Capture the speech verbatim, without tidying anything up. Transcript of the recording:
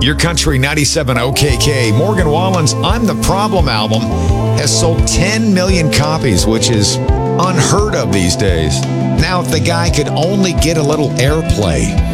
Your Country ninety-seven O K K. Morgan Wallen's I'm the Problem album has sold ten million copies, which is unheard of these days. Now, if the guy could only get a little airplay,